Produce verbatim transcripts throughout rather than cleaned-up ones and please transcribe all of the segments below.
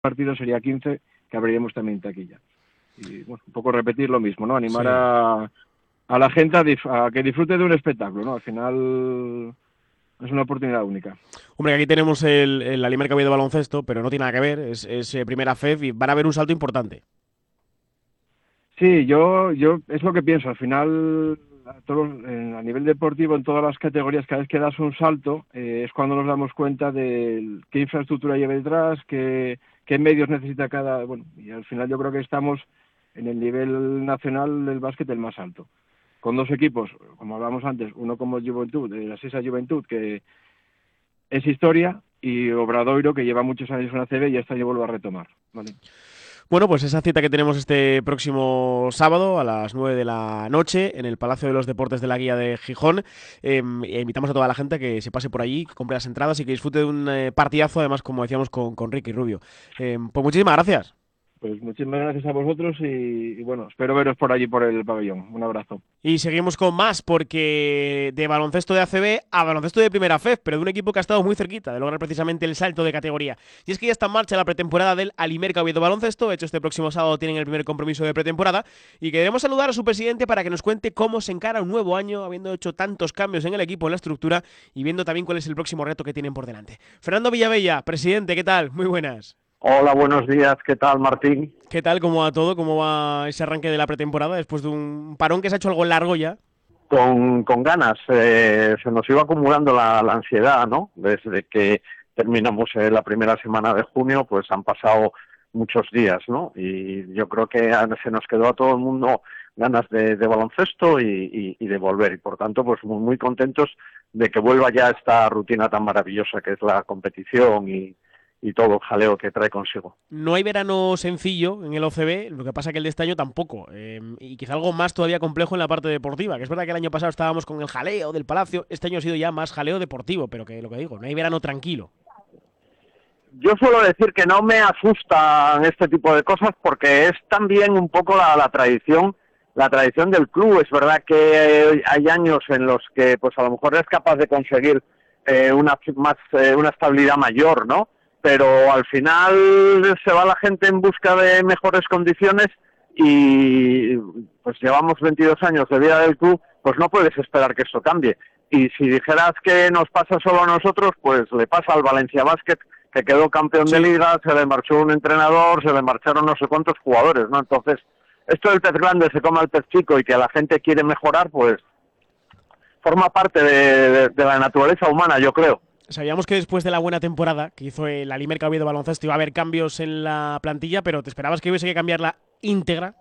partido sería quince, que abriríamos también taquilla. Y bueno, un poco repetir lo mismo, ¿no? Animar sí. a, a la gente a, dif a que disfrute de un espectáculo, ¿no? Al final es una oportunidad única. Hombre, aquí tenemos el, el Alimerca de baloncesto, pero no tiene nada que ver, es, es eh, primera F E F y van a ver un salto importante. Sí, yo, yo es lo que pienso, al final a, todos, eh, a nivel deportivo en todas las categorías, cada vez que das un salto eh, es cuando nos damos cuenta de qué infraestructura lleva detrás, qué, qué medios necesita cada... Bueno, y al final yo creo que estamos en el nivel nacional del básquet el más alto, con dos equipos, como hablábamos antes, uno como Juventud, de la Sisa Juventud, que es historia, y Obradoiro, que lleva muchos años en la C B y este año vuelve a retomar, ¿vale? Bueno, pues esa cita que tenemos este próximo sábado a las nueve de la noche en el Palacio de los Deportes de la Guía de Gijón. Eh, invitamos a toda la gente a que se pase por allí, que compre las entradas y que disfrute de un eh, partidazo, además, como decíamos, con, con Ricky Rubio. Eh, pues muchísimas gracias. Pues muchísimas gracias a vosotros y, y bueno, espero veros por allí por el pabellón. Un abrazo. Y seguimos con más, porque de baloncesto de A C B a baloncesto de primera F E F, pero de un equipo que ha estado muy cerquita de lograr precisamente el salto de categoría. Y es que ya está en marcha la pretemporada del Alimerca Oviedo Baloncesto. De hecho, este próximo sábado tienen el primer compromiso de pretemporada y queremos saludar a su presidente para que nos cuente cómo se encara un nuevo año, habiendo hecho tantos cambios en el equipo, en la estructura y viendo también cuál es el próximo reto que tienen por delante. Fernando Villavella, presidente, ¿qué tal? Muy buenas. Hola, buenos días. ¿Qué tal, Martín? ¿Qué tal? ¿Cómo va todo? ¿Cómo va ese arranque de la pretemporada después de un parón que se ha hecho algo largo ya? Con, con ganas. Eh, se nos iba acumulando la, la ansiedad, ¿no? Desde que terminamos eh, la primera semana de junio, pues han pasado muchos días, ¿no? Y yo creo que se nos quedó a todo el mundo ganas de, de baloncesto y, y, y de volver. Y por tanto, pues muy, muy contentos de que vuelva ya esta rutina tan maravillosa que es la competición y y todo el jaleo que trae consigo. No hay verano sencillo en el O C B, lo que pasa que el de este año tampoco, eh, y quizá algo más todavía complejo en la parte deportiva, que es verdad que el año pasado estábamos con el jaleo del Palacio, este año ha sido ya más jaleo deportivo, pero que lo que digo, no hay verano tranquilo. Yo suelo decir que no me asustan este tipo de cosas porque es también un poco la, la tradición la tradición del club. Es verdad que hay años en los que pues a lo mejor es capaz de conseguir eh, una, más, eh, una estabilidad mayor, ¿no? Pero al final se va la gente en busca de mejores condiciones y pues llevamos veintidós años de vida del club, pues no puedes esperar que esto cambie. Y si dijeras que nos pasa solo a nosotros, pues le pasa al Valencia Basket, que quedó campeón sí. de liga, se le marchó un entrenador, se le marcharon no sé cuántos jugadores, ¿no? Entonces, esto del pez grande se come al pez chico y que la gente quiere mejorar, pues forma parte de, de, de la naturaleza humana, yo creo. Sabíamos que después de la buena temporada que hizo el Alimerca Oviedo Baloncesto iba a haber cambios en la plantilla, pero ¿te esperabas que hubiese que cambiarla íntegra?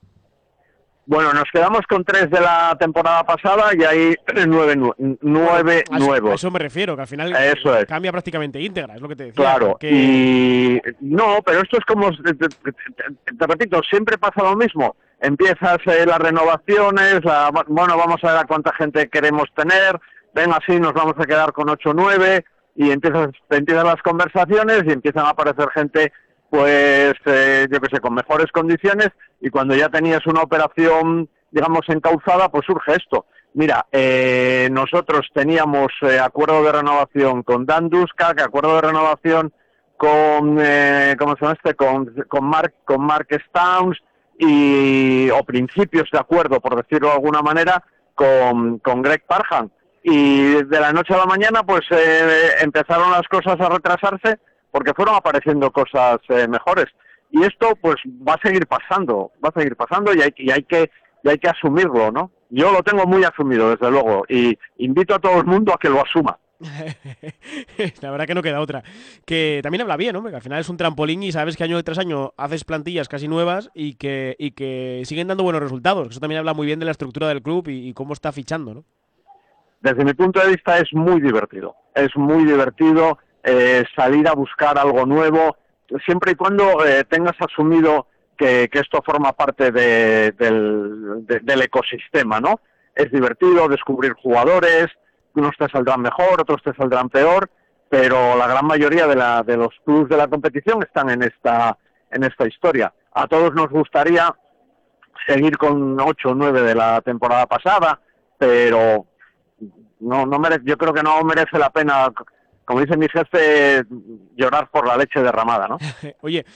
Bueno, nos quedamos con tres de la temporada pasada y hay nueve, nueve bueno, nuevos. A eso me refiero, que al final eso es. Cambia prácticamente íntegra, es lo que te decía. Claro, porque... y no, pero esto es como, te, te, te, te repito, siempre pasa lo mismo. Empiezas eh, las renovaciones, la, bueno, vamos a ver a cuánta gente queremos tener, ven así, nos vamos a quedar con ocho o nueve, y empiezas, empiezan las conversaciones y empiezan a aparecer gente, pues, eh, yo qué sé, con mejores condiciones, y cuando ya tenías una operación, digamos, encauzada, pues surge esto. Mira, eh, nosotros teníamos eh, acuerdo de renovación con Dan Duskak, acuerdo de renovación con, eh, ¿cómo se llama este? Con, con Mark, con Mark Stowns, y, o principios de acuerdo, por decirlo de alguna manera, con, con Greg Parham. Y de la noche a la mañana, pues eh, empezaron las cosas a retrasarse porque fueron apareciendo cosas eh, mejores. Y esto, pues, va a seguir pasando, va a seguir pasando y hay, y hay que y hay que asumirlo, ¿no? Yo lo tengo muy asumido, desde luego, y invito a todo el mundo a que lo asuma. La verdad que no queda otra. Que también habla bien, ¿no? Porque al final es un trampolín y sabes que año tras año haces plantillas casi nuevas y que, y que siguen dando buenos resultados. Eso también habla muy bien de la estructura del club y, y cómo está fichando, ¿no? Desde mi punto de vista es muy divertido. Es muy divertido eh, salir a buscar algo nuevo, siempre y cuando eh, tengas asumido que, que esto forma parte de, del, de, del ecosistema, ¿no? Es divertido descubrir jugadores, unos te saldrán mejor, otros te saldrán peor, pero la gran mayoría de, la, de los clubs de la competición están en esta, en esta historia. A todos nos gustaría seguir con ocho o nueve de la temporada pasada, pero no, no merece, yo creo que no merece la pena como dice mi jefe, llorar por la leche derramada, ¿no? Oye,